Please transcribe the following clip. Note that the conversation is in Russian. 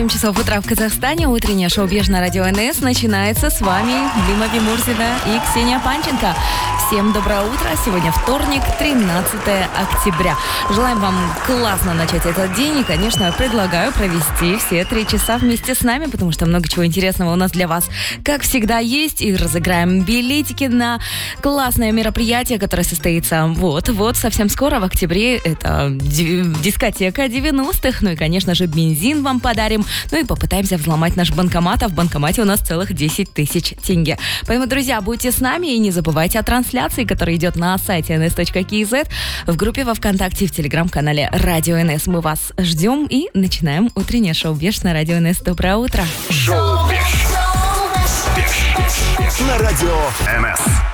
7 часов утра в Казахстане. Утреннее шоу «Беж» на радио НС начинается. С вами Дима Бимурзина и Ксения Панченко. Всем доброе утро. Сегодня вторник, 13 октября. Желаем вам классно начать этот день. И, конечно, предлагаю провести все 3 часа вместе с нами, потому что много чего интересного у нас для вас, как всегда, есть. И разыграем билетики на классное мероприятие, которое состоится вот совсем скоро, в октябре. Это дискотека 90-х. Ну и, конечно же, бензин вам подарим. Ну и попытаемся взломать наш банкомат. А в банкомате у нас целых 10 тысяч тенге. Поэтому, друзья, будьте с нами и не забывайте о трансляции, которая идет на сайте ns.kz, в группе во ВКонтакте и в телеграм-канале Радио НС. Мы вас ждем и начинаем утреннее шоу «Беж» на Радио НС. Доброе утро. Шоу «Беж» на Радио НС.